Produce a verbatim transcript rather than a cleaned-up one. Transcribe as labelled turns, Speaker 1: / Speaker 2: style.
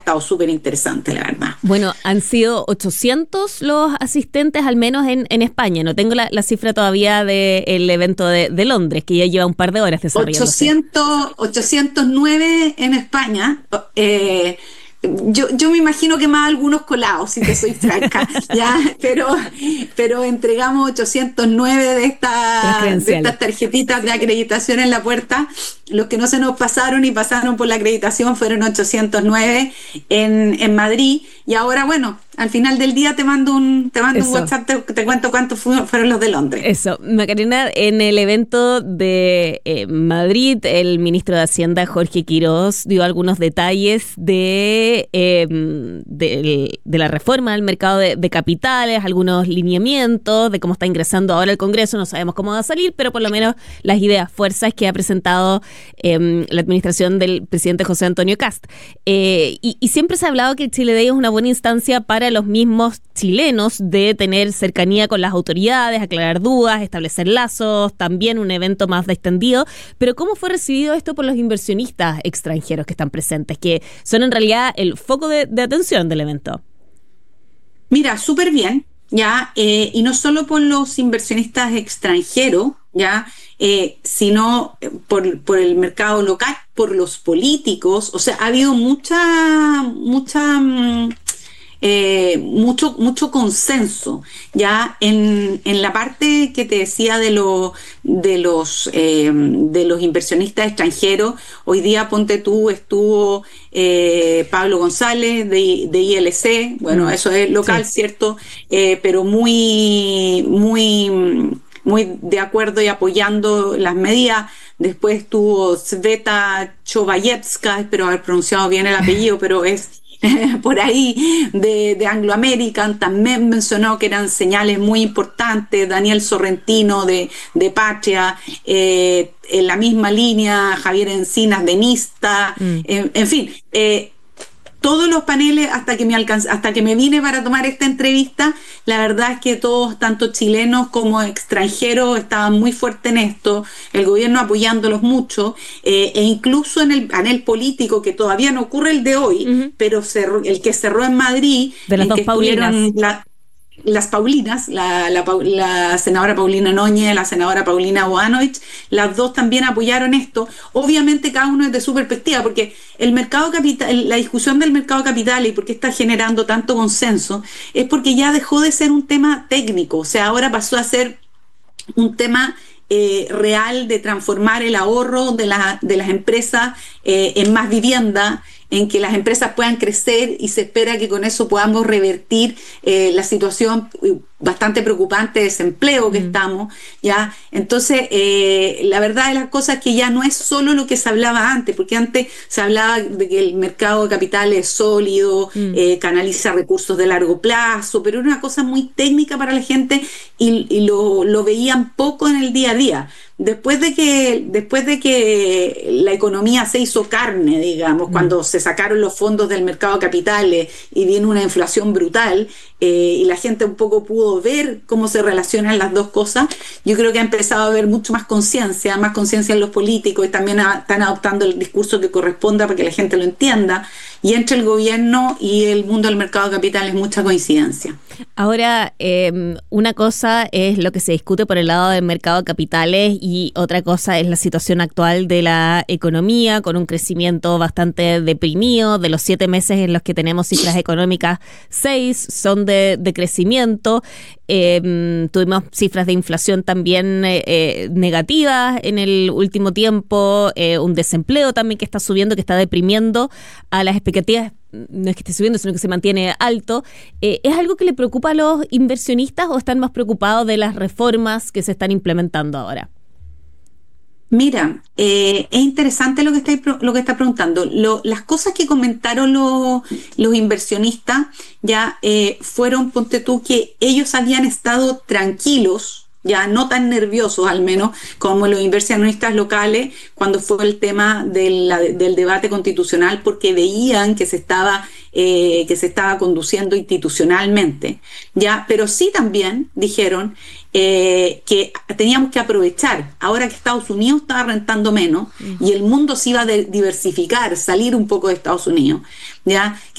Speaker 1: estado súper interesante, la verdad.
Speaker 2: Bueno, han sido ochocientos los asistentes, al menos en, en España. No tengo la, la cifra todavía del evento de, de Londres, que ya lleva un par de horas desarrollándose.
Speaker 1: ochocientos, ochocientos nueve en España. Eh, Yo, yo me imagino que más algunos colados, si te soy franca, ya, pero, pero entregamos ochocientos nueve de, esta, de estas tarjetitas de acreditación en la puerta. Los que no se nos pasaron y pasaron por la acreditación fueron ochocientos nueve en, en Madrid. Y ahora, bueno, al final del día te mando un, te mando un WhatsApp, te, te cuento cuántos fueron los de Londres.
Speaker 2: Eso, Macarena, en el evento de eh, Madrid, el ministro de Hacienda, Jorge Quirós, dio algunos detalles de, eh, de, de la reforma del mercado de, de capitales, algunos lineamientos de cómo está ingresando ahora el Congreso. No sabemos cómo va a salir, pero por lo menos las ideas, fuerzas que ha presentado eh, la administración del presidente José Antonio Kast. Eh, y, y siempre se ha hablado que el Chile Day es una buena instancia para los mismos chilenos de tener cercanía con las autoridades, aclarar dudas, establecer lazos, también un evento más extendido. Pero ¿cómo fue recibido esto por los inversionistas extranjeros que están presentes, que son en realidad el foco de, de atención del evento?
Speaker 1: Mira, súper bien, ya, eh, y no solo por los inversionistas extranjeros, ya, eh, sino por, por el mercado local, por los políticos. O sea, ha habido mucha, mucha... Eh, mucho mucho consenso ya en, en la parte que te decía de, lo, de los eh, de los inversionistas extranjeros. Hoy día, ponte tú, estuvo eh, Pablo González de, de I L C, bueno, mm, eso es local, sí, cierto, eh, pero muy muy muy de acuerdo y apoyando las medidas. Después estuvo Sveta Chobayevska, espero haber pronunciado bien el apellido, pero es por ahí, de, de Anglo American, también mencionó que eran señales muy importantes. Daniel Sorrentino de, de Patria, eh, en la misma línea, Javier Encinas de Nista, mm. en, en fin, eh, todos los paneles, hasta que me alcanz, hasta que me vine para tomar esta entrevista, la verdad es que todos, tanto chilenos como extranjeros, estaban muy fuertes en esto, el gobierno apoyándolos mucho, eh, e incluso en el panel político, que todavía no ocurre el de hoy, uh-huh. pero cerró, el que cerró en Madrid,
Speaker 2: de las dos Paulinas.
Speaker 1: La, las Paulinas, la, la, la senadora Paulina Núñez, la senadora Paulina Boanovich, las dos también apoyaron esto. Obviamente cada uno es de su perspectiva, porque el mercado capital, la discusión del mercado capital y por qué está generando tanto consenso, es porque ya dejó de ser un tema técnico, o sea, ahora pasó a ser un tema eh, real de transformar el ahorro de, la, de las empresas eh, en más vivienda, en que las empresas puedan crecer, y se espera que con eso podamos revertir eh, la situación bastante preocupante de desempleo que mm. estamos, ¿ya? Entonces, eh, la verdad de las cosas es que ya no es solo lo que se hablaba antes, porque antes se hablaba de que el mercado de capital es sólido, mm. eh, canaliza recursos de largo plazo, pero era una cosa muy técnica para la gente y, y lo, lo veían poco en el día a día. Después de que después de que la economía se hizo carne, digamos, mm. cuando se sacaron los fondos del mercado de capitales y viene una inflación brutal, eh, y la gente un poco pudo ver cómo se relacionan las dos cosas, yo creo que ha empezado a haber mucho más conciencia, más conciencia en los políticos, y también a, están adoptando el discurso que corresponda para que la gente lo entienda, y entre el gobierno y el mundo del mercado de capitales mucha coincidencia.
Speaker 2: Ahora, eh, una cosa es lo que se discute por el lado del mercado de capitales y otra cosa es la situación actual de la economía, con un crecimiento bastante deprimido. De los siete meses en los que tenemos cifras económicas, seis son de, de crecimiento. Eh, tuvimos cifras de inflación también eh, negativas en el último tiempo, eh, un desempleo también que está subiendo, que está deprimiendo a las expectativas. No es que esté subiendo, sino que se mantiene alto. Eh, ¿Es algo que le preocupa a los inversionistas o están más preocupados de las reformas que se están implementando ahora?
Speaker 1: Mira, eh, es interesante lo que está, lo que está preguntando. Lo, las cosas que comentaron lo, los inversionistas ya eh, fueron, ponte tú, que ellos habían estado tranquilos, ya no tan nerviosos al menos como los inversionistas locales cuando fue el tema de la, del debate constitucional, porque veían que se estaba eh, que se estaba conduciendo institucionalmente, ya, pero sí también dijeron eh, que teníamos que aprovechar, ahora que Estados Unidos estaba rentando menos, uh-huh, y el mundo se iba a diversificar, salir un poco de Estados Unidos, ¿ya?